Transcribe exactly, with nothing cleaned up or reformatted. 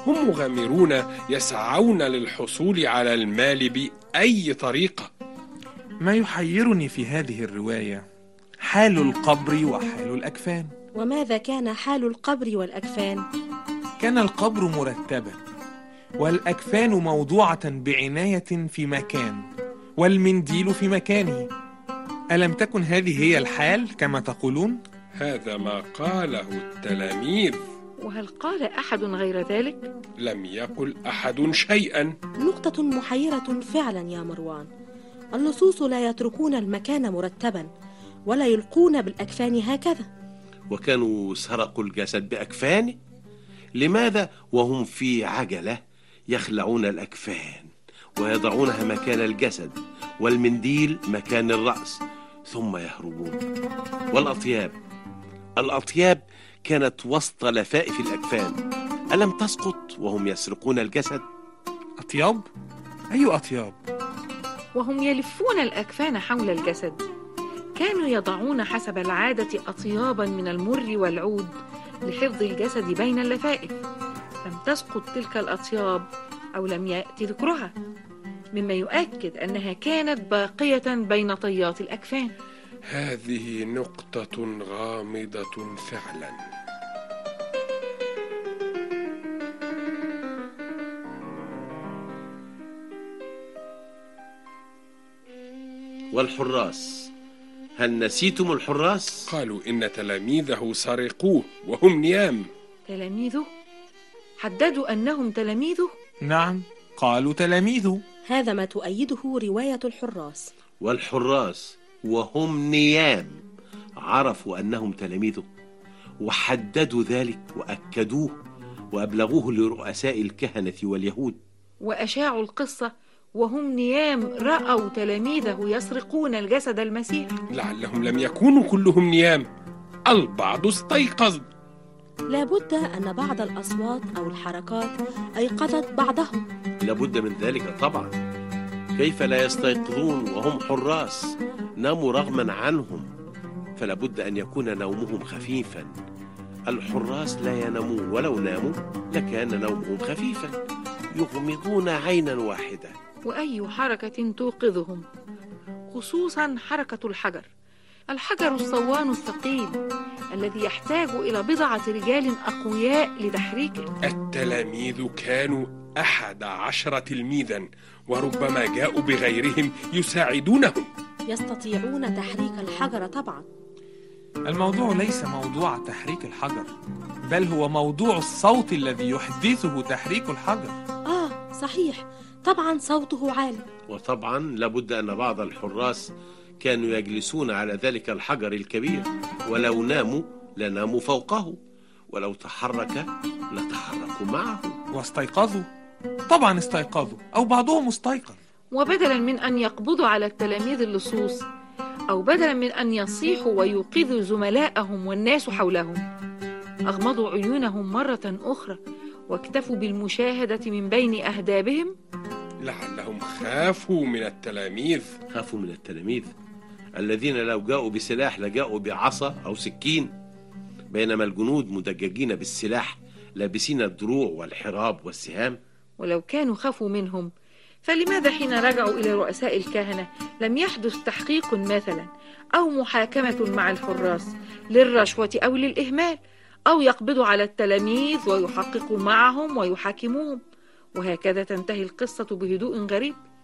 هم مغامرون يسعون للحصول على المال بأي طريقة. ما يحيرني في هذه الرواية حال القبر وحال الأكفان. وماذا كان حال القبر والأكفان؟ كان القبر مرتبا، والأكفان موضوعة بعناية في مكان، والمنديل في مكانه. ألم تكن هذه هي الحال كما تقولون؟ هذا ما قاله التلاميذ. وهل قال أحد غير ذلك؟ لم يقل أحد شيئا. نقطة محيرة فعلا يا مروان. اللصوص لا يتركون المكان مرتبا ولا يلقون بالأكفان هكذا. وكانوا سرقوا الجسد بأكفانه. لماذا وهم في عجلة يخلعون الأكفان ويضعونها مكان الجسد والمنديل مكان الرأس ثم يهربون؟ والأطياب الأطياب كانت وسط لفائف الأكفان، ألم تسقط وهم يسرقون الجسد؟ أطياب؟ أي أطياب؟ وهم يلفون الأكفان حول الجسد كانوا يضعون حسب العادة أطيابا من المر والعود لحفظ الجسد بين اللفائف. لم تسقط تلك الأطياب أو لم يأتي ذكرها، مما يؤكد أنها كانت باقية بين طيات الأكفان. هذه نقطة غامضة فعلا. والحراس، هل نسيتم الحراس؟ قالوا إن تلاميذه سرقوه وهم نيام. تلاميذه؟ حددوا أنهم تلاميذه؟ نعم، قالوا تلاميذه. هذا ما تؤيده رواية الحراس. والحراس وهم نيام عرفوا أنهم تلاميذه وحددوا ذلك وأكدوه وأبلغوه لرؤساء الكهنة واليهود، وأشاعوا القصة وهم نيام رأوا تلاميذه يسرقون الجسد المسيح. لعلهم لم يكونوا كلهم نيام، البعض استيقظ. لابد أن بعض الأصوات أو الحركات أيقظت بعضهم. لابد من ذلك طبعا. كيف لا يستيقظون وهم حراس؟ ناموا رغما عنهم، فلابد أن يكون نومهم خفيفا. الحراس لا ينامون، ولو ناموا لكان نومهم خفيفا، يغمضون عينا واحدة. وأي حركة توقظهم، خصوصا حركة الحجر، الحجر الصوان الثقيل الذي يحتاج إلى بضعة رجال أقوياء لتحريكه. التلاميذ كانوا أحد عشر تلميذا، وربما جاءوا بغيرهم يساعدونهم. يستطيعون تحريك الحجر طبعا. الموضوع ليس موضوع تحريك الحجر، بل هو موضوع الصوت الذي يحدثه تحريك الحجر. آه صحيح، طبعا صوته عالي. وطبعا لابد أن بعض الحراس كانوا يجلسون على ذلك الحجر الكبير، ولو ناموا لناموا فوقه، ولو تحرك لتحركوا معه. واستيقظوا؟ طبعا استيقظوا، أو بعضهم استيقظ. وبدلا من أن يقبضوا على التلاميذ اللصوص، أو بدلا من أن يصيحوا ويوقظوا زملائهم والناس حولهم، أغمضوا عيونهم مرة أخرى واكتفوا بالمشاهدة من بين أهدابهم. لعلهم خافوا من التلاميذ. خافوا من التلاميذ الذين لو جاءوا بسلاح لجاءوا بعصا أو سكين، بينما الجنود مدججين بالسلاح لابسين الدروع والحراب والسهام. ولو كانوا خافوا منهم، فلماذا حين رجعوا إلى رؤساء الكهنة لم يحدث تحقيق مثلا أو محاكمة مع الحراس للرشوة أو للإهمال، أو يقبضوا على التلاميذ ويحققوا معهم ويحاكموهم، وهكذا تنتهي القصة بهدوء غريب؟